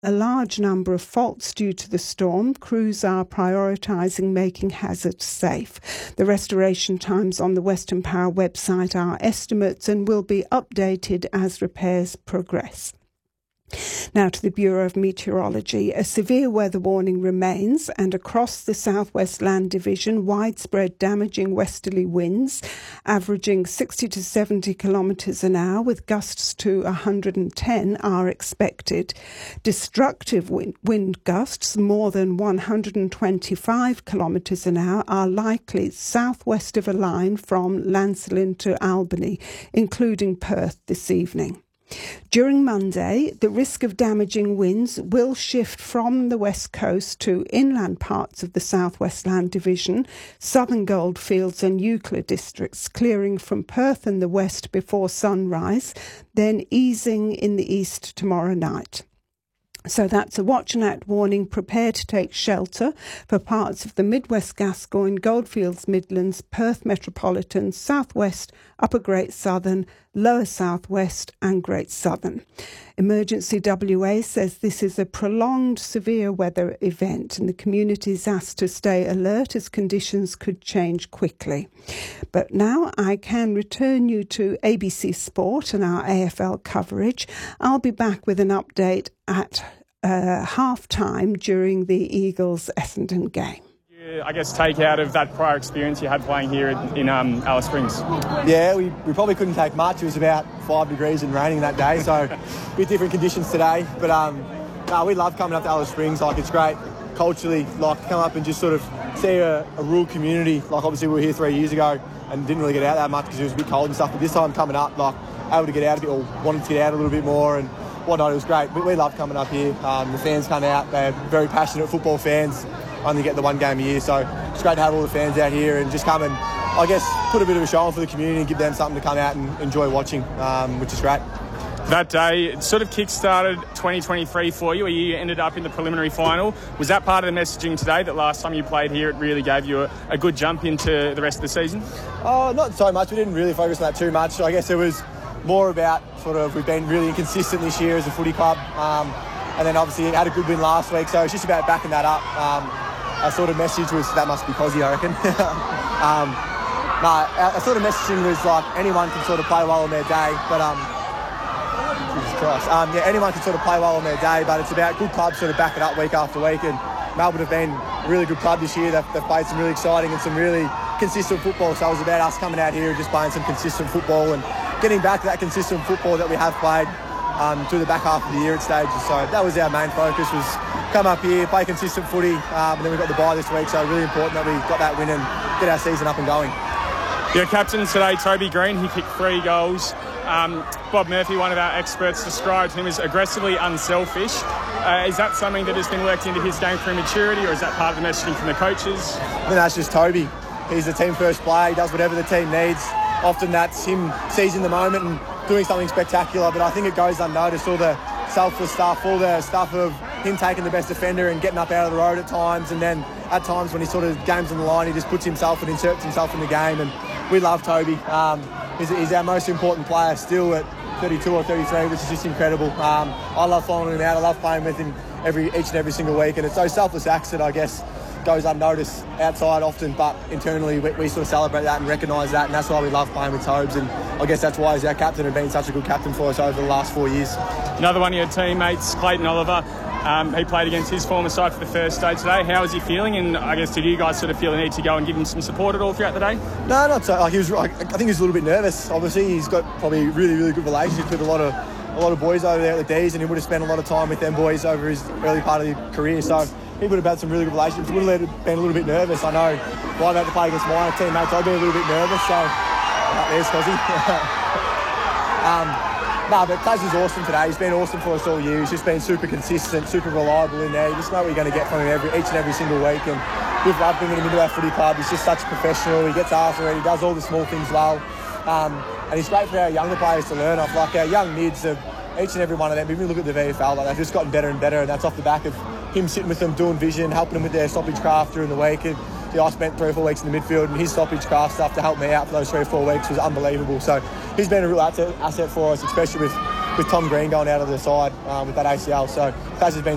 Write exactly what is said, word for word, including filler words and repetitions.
a large number of faults due to the storm. Crews are prioritising making hazards safe. The restoration times on the Western Power website are estimates and will be updated as repairs progress. Now to the Bureau of Meteorology. A severe weather warning remains, and across the South West Land Division, widespread damaging westerly winds averaging sixty to seventy kilometres an hour with gusts to one hundred ten are expected. Destructive wind, wind gusts more than one hundred twenty-five kilometres an hour are likely southwest of a line from Llansillen to Albany, including Perth this evening. During Monday, the risk of damaging winds will shift from the west coast to inland parts of the South West Land Division, southern Goldfields and Euclid districts, clearing from Perth and the west before sunrise, then easing in the east tomorrow night. So that's a watch and act warning. Prepare to take shelter for parts of the Midwest Gascoyne, Goldfields Midlands, Perth Metropolitan, Southwest, Upper Great Southern, Lower Southwest and Great Southern. Emergency W A says this is a prolonged severe weather event and the community is asked to stay alert as conditions could change quickly. But now I can return you to A B C Sport and our A F L coverage. I'll be back with an update at uh, half-time during the Eagles-Essendon game. I guess take out of that prior experience you had playing here in, in um, Alice Springs? Yeah, we, we probably couldn't take much. It was about five degrees and raining that day, so a bit different conditions today. But um, no, we love coming up to Alice Springs. Like, it's great culturally, like, come up and just sort of see a, a rural community. Like, obviously we were here three years ago and didn't really get out that much because it was a bit cold and stuff. But this time coming up, like, able to get out a bit, or wanted to get out a little bit more and whatnot. It was great. We, we love coming up here. Um, the fans come out. They're very passionate football fans. Only get the one game a year, so it's great to have all the fans out here and just come and, I guess, put a bit of a show on for the community and give them something to come out and enjoy watching, um, which is great. That day, it sort of kick-started twenty twenty-three for you, where you ended up in the preliminary final. Was that part of the messaging today, that last time you played here, it really gave you a, a good jump into the rest of the season? Oh, not so much. We didn't really focus on that too much. I guess it was more about sort of, we've been really inconsistent this year as a footy club, um, and then obviously had a good win last week, so it's just about backing that up. Um, Our sort of message was, that must be Cosy, I reckon. um, no, our, our sort of messaging was like, anyone can sort of play well on their day, but um, Jesus Christ, um, yeah, anyone can sort of play well on their day, but it's about good clubs sort of back it up week after week. And Melbourne have been a really good club this year. They've, they've played some really exciting and some really consistent football. So it was about us coming out here and just playing some consistent football and getting back to that consistent football that we have played um, through the back half of the year at stages. So that was our main focus, was come up here, play consistent footy, um, and then we got the bye this week, so really important that we got that win and get our season up and going. Your captain today, Toby Green, he kicked three goals. Um, Bob Murphy, one of our experts, described him as aggressively unselfish. Uh, is that something that has been worked into his game through maturity, or is that part of the messaging from the coaches? I think that's just Toby. He's the team first player, he does whatever the team needs. Often that's him seizing the moment and doing something spectacular, but I think it goes unnoticed, all the selfless stuff, all the stuff of him taking the best defender and getting up out of the road at times, and then at times when he sort of game's on the line, he just puts himself and inserts himself in the game. And we love Toby. Um, he's, he's our most important player still at thirty-two or thirty-three, which is just incredible. Um, I love following him out. I love playing with him every each and every single week, and it's those selfless acts that I guess goes unnoticed outside often, but internally we, we sort of celebrate that and recognise that, and that's why we love playing with Tobes, and I guess that's why he's our captain and been such a good captain for us over the last four years. Another one of your teammates, Clayton Oliver, um, he played against his former side for the first day today. How is he feeling, and I guess did you guys sort of feel the need to go and give him some support at all throughout the day? No, not so. Like, he was, I think he was a little bit nervous. Obviously he's got probably really, really good relationships with a lot of a lot of boys over there at the D's, and he would have spent a lot of time with them boys over his early part of his career, so he would have had some really good relationships. He would have been a little bit nervous. I know when I'm about to play against my teammates, I've been a little bit nervous, so uh, there's Cosy. um, no, but Taz is awesome today. He's been awesome for us all year. He's just been super consistent, super reliable in there. You just know what you're going to get from him every, each and every single week, and we've loved bringing him into our footy club. He's just such a professional. He gets after it. He does all the small things well. Um, and he's great for our younger players to learn off. Like our young mids, have, each and every one of them, even look at the V F L, like they've just gotten better and better, and that's off the back of him sitting with them, doing vision, helping them with their stoppage craft during the week. And I spent three or four weeks in the midfield, and his stoppage craft stuff to help me out for those three or four weeks was unbelievable. So he's been a real asset, asset for us, especially with, with Tom Green going out of the side um, with that A C L. So Taz has been